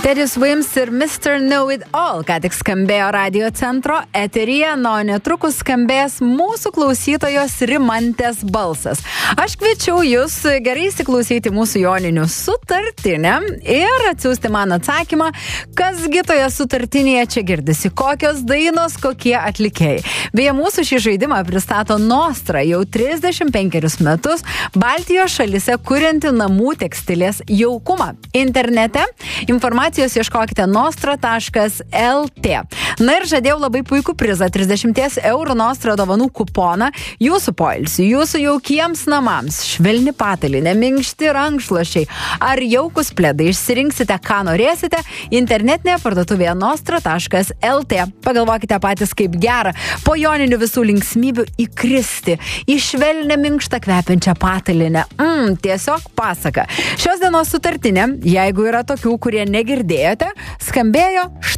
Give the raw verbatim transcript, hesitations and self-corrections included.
Teddy Swims ir mister Know It All, ką tik skambėjo Radio Centro eteryje, na, o netrukus skambės mūsų klausytojos Rimantės balsas. Aš kviečiau jūs gerai įsiklausyti mūsų joninių sutartinę ir atsiųsti man atsakymą, kasgi toje sutartinėje čia girdisi, kokios dainos, kokie atlikėjai. Beje, mūsų šį žaidimą pristato Nostra jau trisdešimt penkerius metus Baltijos šalyse kurianti namų tekstilės jaukumą. Internete informacijos ieškokite nostra taškas el tė. Na ir žadėjau labai puikų prizą, trisdešimt eurų Nostra dovanų kuponą jūsų poilsiui, jūsų jaukiems namams, švelni patalynė, minkšti rankšluosčiai ar jaukus pledai. Išsirinksite, ką norėsite, internetinėje parduotuvėje nostra taškas el tė. Pagalvokite patys, kaip gera po joninių visų linksmybių įkristi į švelnę minkštą kvepiančią patalynę. Mm, tiesiog pasaka. Šios dienos sutartinė, jeigu yra tokių, kurie negirdėjote, skambėjo